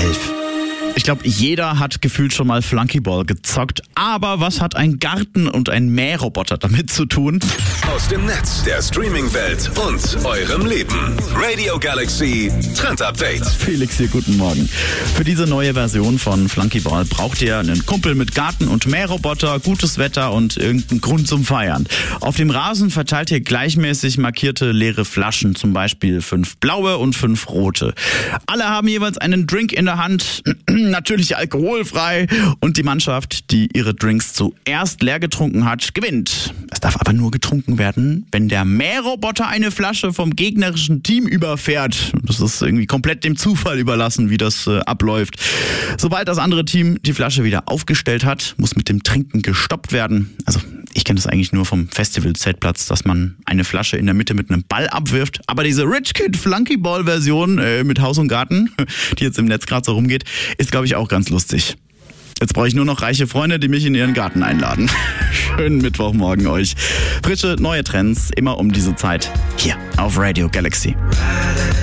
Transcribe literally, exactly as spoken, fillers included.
elf. Ich glaube, jeder hat gefühlt schon mal Flunkyball gezockt. Aber was hat ein Garten und ein Mähroboter damit zu tun? Aus dem Netz, der Streaming-Welt und eurem Leben. Radio Galaxy Trend Update. Felix hier, guten Morgen. Für diese neue Version von Flunkyball braucht ihr einen Kumpel mit Garten und Mähroboter, gutes Wetter und irgendeinen Grund zum Feiern. Auf dem Rasen verteilt ihr gleichmäßig markierte leere Flaschen, zum Beispiel fünf blaue und fünf rote. Alle haben jeweils einen Drink in der Hand, natürlich alkoholfrei, und die Mannschaft, die ihre Drinks zuerst leer getrunken hat, gewinnt. Es darf aber nur getrunken werden, wenn der Mähroboter eine Flasche vom gegnerischen Team überfährt. Das ist irgendwie komplett dem Zufall überlassen, wie das äh, abläuft. Sobald das andere Team die Flasche wieder aufgestellt hat, muss mit dem Trinken gestoppt werden. Also ich kenne das eigentlich nur vom Festival-Zeltplatz, dass man eine Flasche in der Mitte mit einem Ball abwirft. Aber diese Rich Kid Flunkyball-Version äh, mit Haus und Garten, die jetzt im Netz gerade so rumgeht, ist, glaube ich, auch ganz lustig. Jetzt brauche ich nur noch reiche Freunde, die mich in ihren Garten einladen. Schönen Mittwochmorgen euch. Frische, neue Trends, immer um diese Zeit. Hier auf Radio Galaxy.